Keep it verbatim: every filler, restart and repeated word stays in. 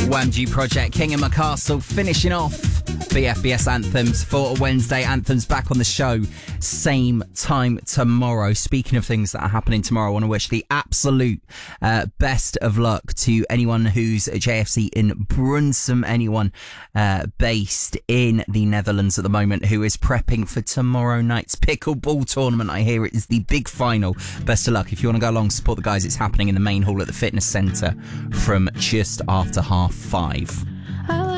Wamji Project, King and McCastle, finishing off B F B S Anthems for a Wednesday. Anthems back on the show, same time tomorrow. Speaking of things that are happening tomorrow, I want to wish the absolute uh, best of luck to anyone who's at J F C in Brunsum, anyone uh, based in the Netherlands at the moment who is prepping for tomorrow night's pickleball tournament. I hear it is the big final. Best of luck. If you want to go along, support the guys. It's happening in the main hall at the fitness centre from just after half five.